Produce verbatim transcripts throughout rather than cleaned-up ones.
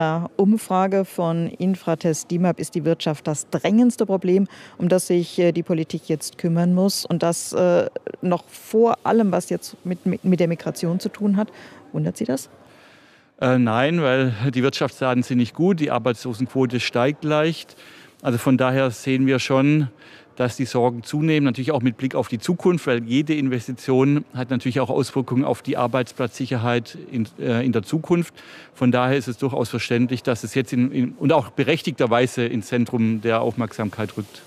Umfrage von Infratest DIMAP ist die Wirtschaft das drängendste Problem, um das sich äh, die Politik jetzt kümmern muss. Und das äh, noch vor allem, was jetzt mit, mit, mit der Migration zu tun hat. Wundert Sie das? Äh, nein, weil die Wirtschaftsdaten sind nicht gut, die Arbeitslosenquote steigt leicht. Also von daher sehen wir schon, dass die Sorgen zunehmen, natürlich auch mit Blick auf die Zukunft, weil jede Investition hat natürlich auch Auswirkungen auf die Arbeitsplatzsicherheit in, äh, in der Zukunft. Von daher ist es durchaus verständlich, dass es jetzt in, in, und auch berechtigterweise ins Zentrum der Aufmerksamkeit rückt.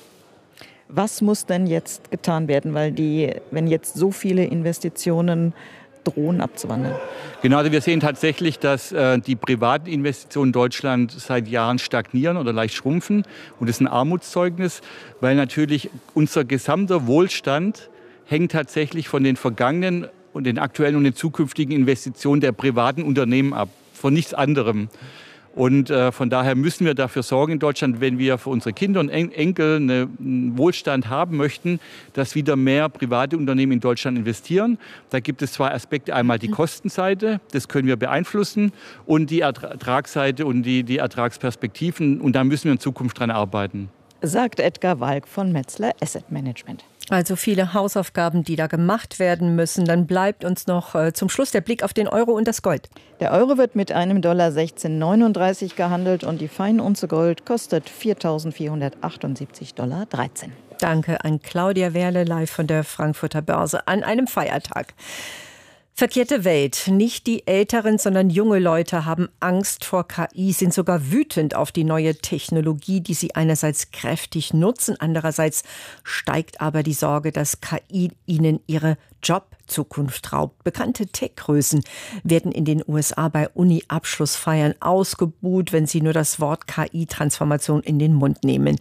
Was muss denn jetzt getan werden, weil die, wenn jetzt so viele Investitionen drohen abzuwandern? Genau, also wir sehen tatsächlich, dass äh, die privaten Investitionen in Deutschland seit Jahren stagnieren oder leicht schrumpfen. Und das ist ein Armutszeugnis, weil natürlich unser gesamter Wohlstand hängt tatsächlich von den vergangenen und den aktuellen und den zukünftigen Investitionen der privaten Unternehmen ab, von nichts anderem. Und äh, von daher müssen wir dafür sorgen in Deutschland, wenn wir für unsere Kinder und en Enkel eine, einen Wohlstand haben möchten, dass wieder mehr private Unternehmen in Deutschland investieren. Da gibt es zwei Aspekte. Einmal die Kostenseite, das können wir beeinflussen, und die Ertragsseite und die, die Ertragsperspektiven. Und da müssen wir in Zukunft dran arbeiten. Sagt Edgar Walk von Metzler Asset Management. Also viele Hausaufgaben, die da gemacht werden müssen. Dann bleibt uns noch äh, zum Schluss der Blick auf den Euro und das Gold. Der Euro wird mit einem Dollar sechzehn neununddreißig gehandelt und die Feinunze Gold kostet viertausendvierhundertachtundsiebzig Dollar dreizehn. Danke an Claudia Werle, live von der Frankfurter Börse an einem Feiertag. Verkehrte Welt. Nicht die Älteren, sondern junge Leute haben Angst vor K I, sind sogar wütend auf die neue Technologie, die sie einerseits kräftig nutzen, andererseits steigt aber die Sorge, dass K I ihnen ihre Jobzukunft raubt. Bekannte Tech-Größen werden in den U S A bei Uni-Abschlussfeiern ausgebuht, wenn sie nur das Wort K I-Transformation in den Mund nehmen.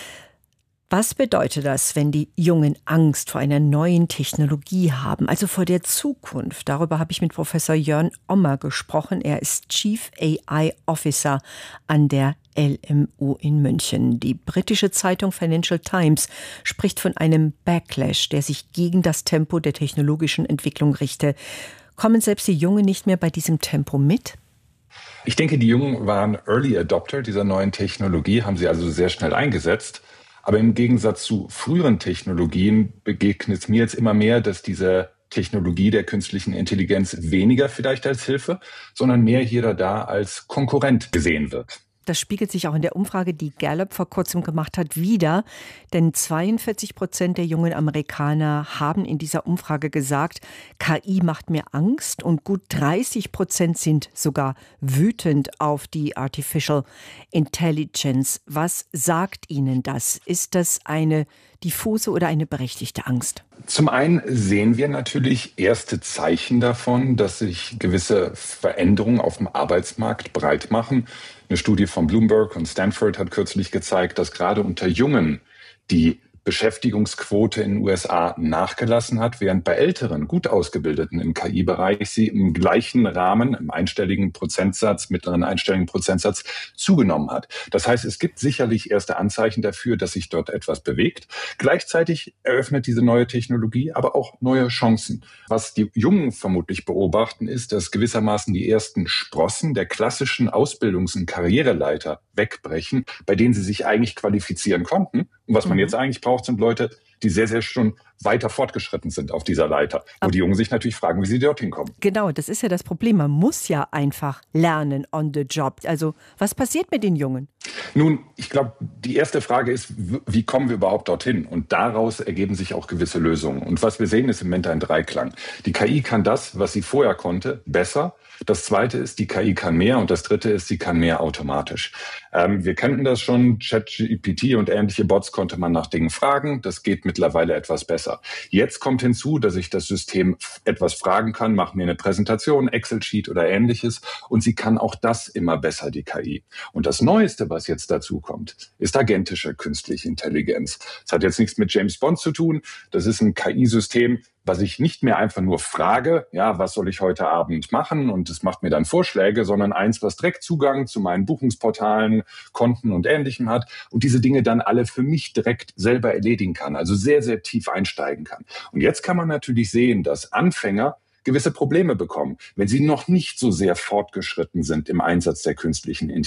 Was bedeutet das, wenn die Jungen Angst vor einer neuen Technologie haben, also vor der Zukunft? Darüber habe ich mit Professor Jörn Ommer gesprochen. Er ist Chief A I Officer an der L M U in München. Die britische Zeitung Financial Times spricht von einem Backlash, der sich gegen das Tempo der technologischen Entwicklung richte. Kommen selbst die Jungen nicht mehr bei diesem Tempo mit? Ich denke, die Jungen waren Early Adopter dieser neuen Technologie, haben sie also sehr schnell eingesetzt. Aber im Gegensatz zu früheren Technologien begegnet es mir jetzt immer mehr, dass diese Technologie der künstlichen Intelligenz weniger vielleicht als Hilfe, sondern mehr hier oder da als Konkurrent gesehen wird. Das spiegelt sich auch in der Umfrage, die Gallup vor kurzem gemacht hat, wider. Denn zweiundvierzig Prozent der jungen Amerikaner haben in dieser Umfrage gesagt, K I macht mir Angst, und gut dreißig Prozent sind sogar wütend auf die Artificial Intelligence. Was sagt Ihnen das? Ist das eine diffuse oder eine berechtigte Angst? Zum einen sehen wir natürlich erste Zeichen davon, dass sich gewisse Veränderungen auf dem Arbeitsmarkt breit machen. Eine Studie von Bloomberg und Stanford hat kürzlich gezeigt, dass gerade unter Jungen die Beschäftigungsquote in den U S A nachgelassen hat, während bei älteren, gut ausgebildeten im K I-Bereich sie im gleichen Rahmen, im einstelligen Prozentsatz, mittleren einstelligen Prozentsatz zugenommen hat. Das heißt, es gibt sicherlich erste Anzeichen dafür, dass sich dort etwas bewegt. Gleichzeitig eröffnet diese neue Technologie aber auch neue Chancen. Was die Jungen vermutlich beobachten, ist, dass gewissermaßen die ersten Sprossen der klassischen Ausbildungs- und Karriereleiter wegbrechen, bei denen sie sich eigentlich qualifizieren konnten. Und was man jetzt eigentlich braucht, sind Leute, die sehr, sehr schon weiter fortgeschritten sind auf dieser Leiter. Wo die Jungen sich natürlich fragen, wie sie dorthin kommen. Genau, das ist ja das Problem. Man muss ja einfach lernen on the job. Also was passiert mit den Jungen? Nun, ich glaube, die erste Frage ist, wie kommen wir überhaupt dorthin? Und daraus ergeben sich auch gewisse Lösungen. Und was wir sehen, ist im Moment ein Dreiklang. Die K I kann das, was sie vorher konnte, besser. Das zweite ist, die K I kann mehr, und das dritte ist, sie kann mehr automatisch. Ähm, wir kannten das schon, ChatGPT und ähnliche Bots konnte man nach Dingen fragen. Das geht mittlerweile etwas besser. Jetzt kommt hinzu, dass ich das System etwas fragen kann, mach mir eine Präsentation, Excel-Sheet oder ähnliches, und sie kann auch das immer besser, die K I. Und das Neueste, was jetzt dazu kommt, ist agentische künstliche Intelligenz. Das hat jetzt nichts mit James Bond zu tun. Das ist ein K I-System, was ich nicht mehr einfach nur frage, ja, was soll ich heute Abend machen, und es macht mir dann Vorschläge, sondern eins, was direkt Zugang zu meinen Buchungsportalen, Konten und Ähnlichem hat und diese Dinge dann alle für mich direkt selber erledigen kann, also sehr, sehr tief einsteigen kann. Und jetzt kann man natürlich sehen, dass Anfänger gewisse Probleme bekommen, wenn sie noch nicht so sehr fortgeschritten sind im Einsatz der künstlichen Intelligenz.